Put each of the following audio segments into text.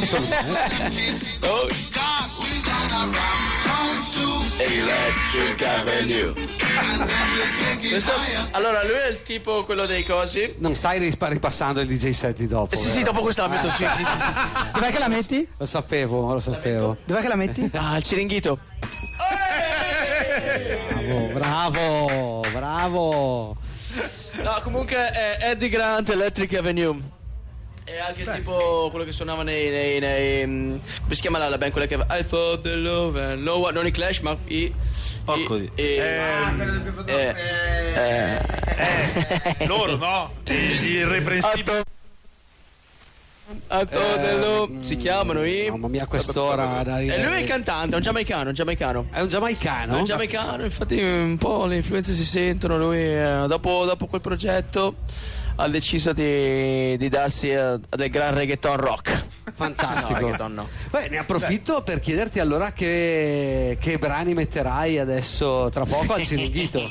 Electric Avenue. Allora, lui è il tipo, quello dei cosi. Non stai ripassando il DJ set di dopo. Sì, dopo questa la metto. Sì. Dov'è che la metti? Lo sapevo. Dov'è che la metti? Il Ciringhito. Bravo. No, comunque è Eddie Grant, Electric Avenue. E anche il tipo quello che suonava nei come si chiama la band, quella che I thought the love and no one, non i Clash, ma loro, no? Irreprensibili. Si chiamano Mamma mia, quest'ora. E lui è il cantante, è un giamaicano. È un giamaicano? Infatti un po' le influenze si sentono. Lui dopo quel progetto ha deciso di darsi del gran reggaeton rock. Fantastico. No, reggaeton no. Beh, ne approfitto per chiederti allora che brani metterai adesso tra poco al Ciringhito.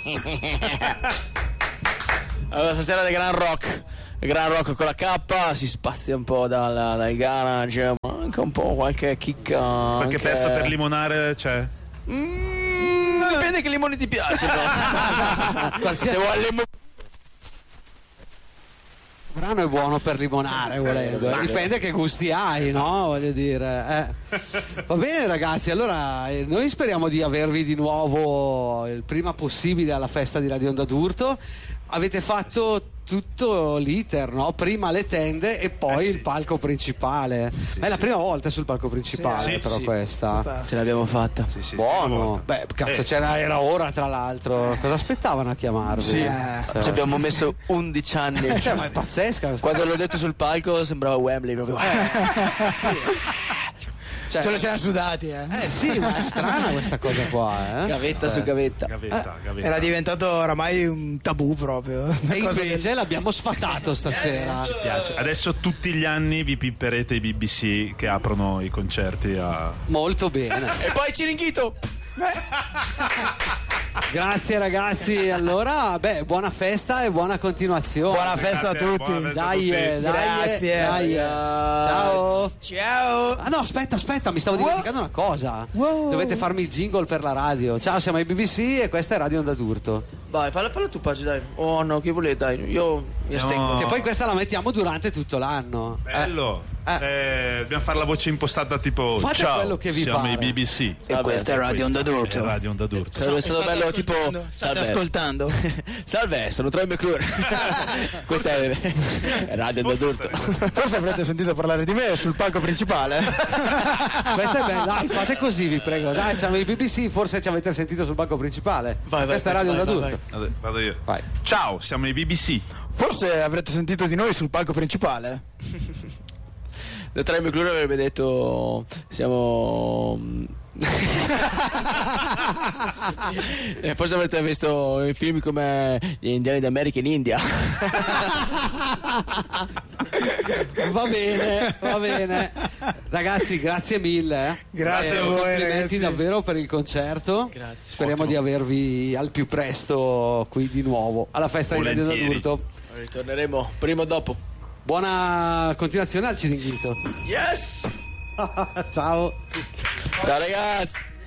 Allora, stasera del gran rock con la K, si spazia un po' dal garage, ma anche un po' qualche chicca. Qualche pezzo per limonare c'è? Dipende che limoni ti piacciono. Se vuoi limone. Il brano è buono per limonare, volendo. Dipende che gusti hai, no? Voglio dire. Va bene, ragazzi. Allora, noi speriamo di avervi di nuovo il prima possibile alla festa di Radio Onda d'Urto. Avete fatto tutto l'iter, no? Prima le tende e poi il palco principale. È la prima volta sul palco principale, questa. Ce l'abbiamo fatta. Sì, Buono. Beh, cazzo, era ora tra l'altro. Cosa aspettavano a chiamarvi? Ci abbiamo messo 11 anni. Ma è pazzesca. Quando l'ho detto sul palco sembrava Wembley proprio. Ce lo siamo sudati, Sì, ma è strana questa cosa qua, Gavetta su gavetta. Era diventato oramai un tabù proprio. E invece l'abbiamo sfatato stasera. Ci piace. Adesso tutti gli anni vi pipperete i BBC che aprono i concerti a... Molto bene. E poi Ciringhito. Grazie ragazzi, allora buona festa e buona continuazione. Buona festa a tutti. Dai. Ciao. Ah no, aspetta, mi stavo dimenticando una cosa. Dovete farmi il jingle per la radio. Ciao, siamo ai BBC e questa è Radio Onda d'Urto. Vai, falla tu Paggi, dai. Oh no, chi volete, dai. Io mi astengo. Che poi questa la mettiamo durante tutto l'anno. Bello. Dobbiamo fare la voce impostata tipo fate ciao, quello che vi siamo pare. i BBC E questa è Radio Onda d'Urto. Radio Onda d'Urto. Sarebbe stato bello tipo State ascoltando? Salve, sono Troy McClure. Questa è Radio Onda d'Urto. Forse avrete sentito parlare di me sul palco principale. Questa è bella, dai, fate così, vi prego. Dai, siamo i BBC, forse ci avete sentito sul banco principale. Vai, questa è Radio Onda d'Urto. Vado io. Vai. Ciao, siamo i BBC. Forse avrete sentito di noi sul palco principale. Troy McClure avrebbe detto siamo forse avrete visto in film come Gli Indiani d'America in India. Va bene. Ragazzi, grazie mille. Grazie a voi, complimenti ragazzi. davvero per il concerto. Grazie. Speriamo di avervi al più presto qui di nuovo alla festa di Radio Onda d'Urto. Ritorneremo prima o dopo. Buona continuazione al Ciringhito. Yes. Ciao Ciao ragazzi.